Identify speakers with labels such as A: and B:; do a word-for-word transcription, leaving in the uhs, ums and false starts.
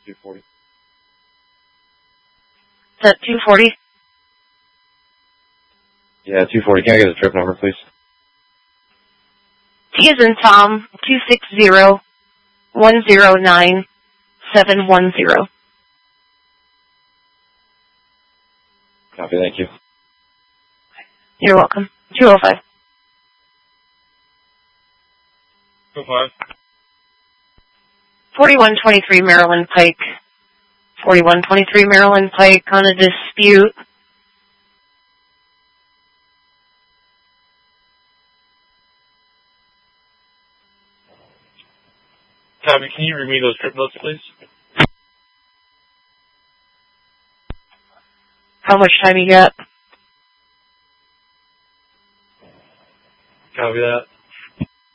A: two forty.
B: Is that two forty?
A: Yeah, two forty. Can I get a trip number, please?
B: T as in Tom, two six zero, one zero nine, seven one zero.
A: Copy, thank you.
B: You're welcome. two oh five.
A: two oh five.
B: forty-one twenty-three Maryland Pike. forty-one twenty-three Maryland Pike on a dispute.
A: Copy, can you read me those trip notes, please?
B: How much time you got?
A: Copy that.